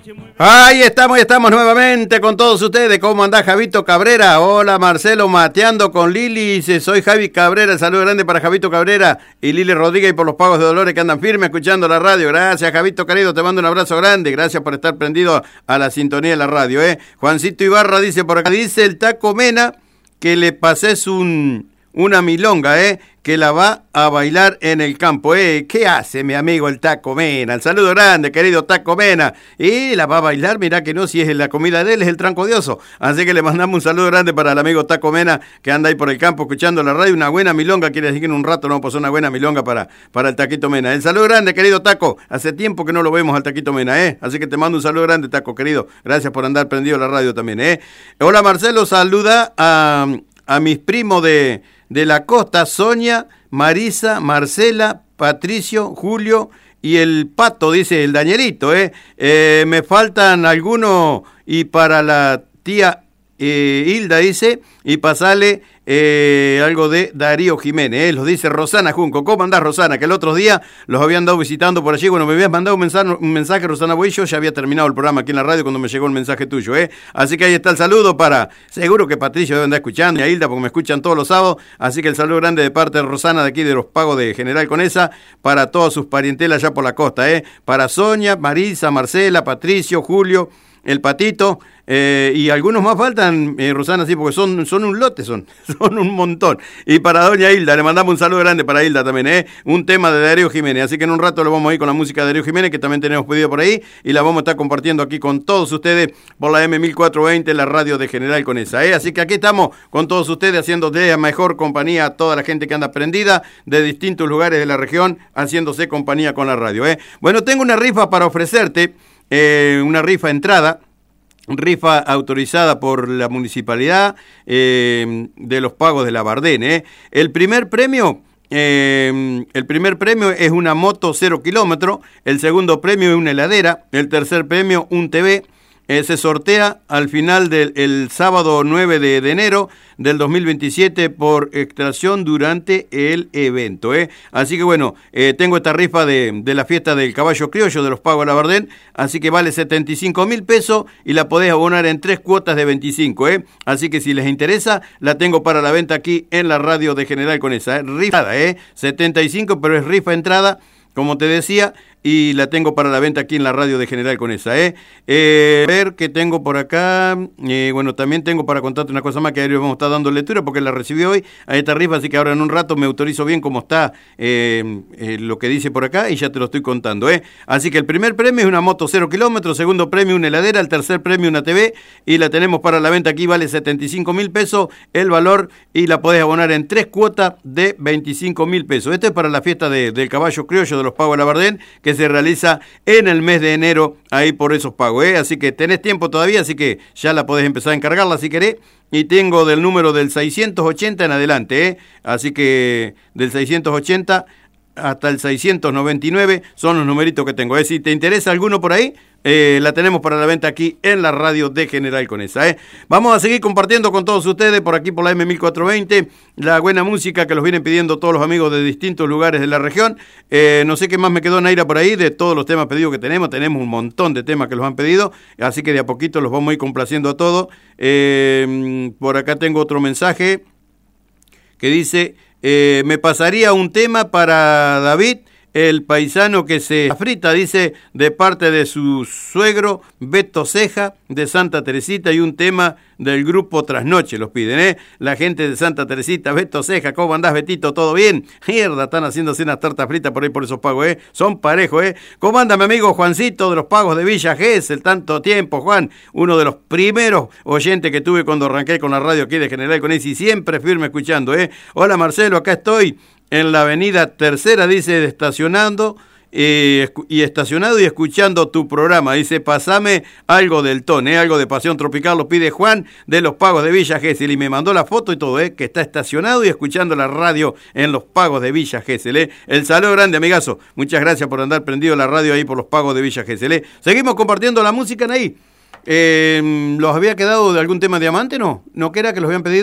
Ahí estamos nuevamente con todos ustedes. ¿Cómo anda Javito Cabrera? Hola Marcelo, mateando con Lili. Dice, soy Javi Cabrera. Saludo grande para Javito Cabrera y Lili Rodríguez y por los pagos de Dolores que andan firmes escuchando la radio. Gracias Javito querido, te mando un abrazo grande. Gracias por estar prendido a la sintonía de la radio. Juancito Ibarra dice por acá, dice el Taco Mena que le pases una milonga, que la va a bailar en el campo, ¿Qué hace mi amigo el Taco Mena? El saludo grande, querido Taco Mena. Y la va a bailar, mirá que no, si es la comida de él, es el tranco dioso. Así que le mandamos un saludo grande para el amigo Taco Mena, que anda ahí por el campo escuchando la radio. Una buena milonga, quiere decir que en un rato no pasó una buena milonga para el Taquito Mena. El saludo grande, querido Taco. Hace tiempo que no lo vemos al Taquito Mena, Así que te mando un saludo grande, Taco, querido. Gracias por andar prendido la radio también, Hola, Marcelo, saluda a mis primos de la costa, Sonia, Marisa, Marcela, Patricio, Julio y el Pato, dice el Dañerito, me faltan algunos y para la tía Hilda, dice, y pasarle algo de Darío Jiménez, lo dice Rosana Junco. ¿Cómo andás, Rosana? Que el otro día los habían andado visitando por allí. Bueno, me habías mandado un mensaje, Rosana Boillo, ya había terminado el programa aquí en la radio cuando me llegó el mensaje tuyo, Así que ahí está el saludo para, seguro que Patricio debe andar escuchando, y a Hilda porque me escuchan todos los sábados, así que el saludo grande de parte de Rosana de aquí de los pagos de General Conesa, para todas sus parientelas allá por la costa, Para Sonia, Marisa, Marcela, Patricio, Julio, el Patito, y algunos más faltan, Rosana, sí, porque son un lote, son un montón. Y para doña Hilda, le mandamos un saludo grande para Hilda también, un tema de Darío Jiménez, así que en un rato lo vamos a ir con la música de Darío Jiménez, que también tenemos pedido por ahí, y la vamos a estar compartiendo aquí con todos ustedes por la M1420, la radio de General Conesa, Así que aquí estamos con todos ustedes haciendo de la mejor compañía a toda la gente que anda prendida de distintos lugares de la región, haciéndose compañía con la radio, Bueno, tengo una rifa para ofrecerte, una rifa entrada, rifa autorizada por la municipalidad de los pagos de la Bardén, El primer premio es una moto 0 kilómetros, el segundo premio es una heladera, el tercer premio un TV. Se sortea al final del sábado 9 de enero del 2027 por extracción durante el evento, Así que bueno, tengo esta rifa de la fiesta del caballo criollo de los pagos de la Bardén, así que vale 75.000 pesos y la podés abonar en 3 cuotas de 25, Así que si les interesa, la tengo para la venta aquí en la radio de General Conesa, Rifada, 75, pero es rifa entrada, como te decía, y la tengo para la venta aquí en la radio de General Conesa, ver qué tengo por acá, bueno, también tengo para contarte una cosa más que ahora vamos a estar dando lectura porque la recibí hoy a esta rifa, así que ahora en un rato me autorizo bien cómo está lo que dice por acá y ya te lo estoy contando, Así que el primer premio es una moto 0 kilómetros, segundo premio una heladera, el tercer premio una TV y la tenemos para la venta aquí, vale 75.000 pesos el valor y la podés abonar en 3 cuotas de 25.000 pesos. Esto es para la fiesta del caballo criollo de los pagos de la Bardén, que se realiza en el mes de enero, ahí por esos pagos, Así que tenés tiempo todavía, así que ya la podés empezar a encargarla si querés, y tengo del número del 680 en adelante, Así que del 680 hasta el 699 son los numeritos que tengo, Si te interesa alguno por ahí, la tenemos para la venta aquí en la radio de General Conesa, Vamos a seguir compartiendo con todos ustedes por aquí por la M1420 la buena música que los vienen pidiendo todos los amigos de distintos lugares de la región. No sé qué más me quedó, Naira, por ahí de todos los temas pedidos que tenemos un montón de temas que los han pedido, así que de a poquito los vamos a ir complaciendo a todos. Por acá tengo otro mensaje que dice, me pasaría un tema para David, el paisano que se frita, dice, de parte de su suegro Beto Ceja de Santa Teresita, y un tema del grupo Trasnoche los piden, La gente de Santa Teresita, Beto Ceja, ¿cómo andás, Betito? ¿Todo bien? Mierda, están haciéndose unas tartas fritas por ahí por esos pagos, Son parejos, ¿Cómo anda mi amigo Juancito de los pagos de Villa Gesell? Tanto tiempo, Juan, uno de los primeros oyentes que tuve cuando arranqué con la radio aquí de General Conesa y siempre firme escuchando, Hola Marcelo, acá estoy en la avenida Tercera, dice, estacionando y estacionado y escuchando tu programa. Dice, pasame algo del ton, algo de Pasión Tropical, lo pide Juan de los pagos de Villa Gesell, y me mandó la foto y todo, que está estacionado y escuchando la radio en los pagos de Villa Gesell, El saludo grande, amigazo. Muchas gracias por andar prendido la radio ahí por los pagos de Villa Gesell, Seguimos compartiendo la música, ahí. ¿Los había quedado de algún tema diamante? No que era que los habían pedido.